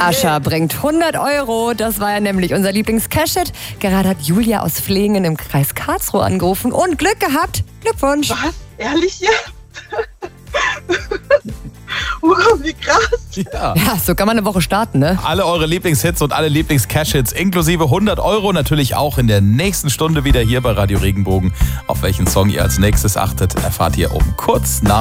Ascha bringt 100 €. Das war ja nämlich unser Lieblings-Cash-Hit. Gerade hat Julia aus Flehngen im Kreis Karlsruhe angerufen und Glück gehabt. Glückwunsch. Was? Ehrlich jetzt? Wow, wie krass. Ja. Ja, so kann man eine Woche starten, ne? Alle eure Lieblingshits und alle Lieblings-Cash-Hits inklusive 100 € natürlich auch in der nächsten Stunde wieder hier bei Radio Regenbogen. Auf welchen Song ihr als nächstes achtet, erfahrt ihr um kurz nach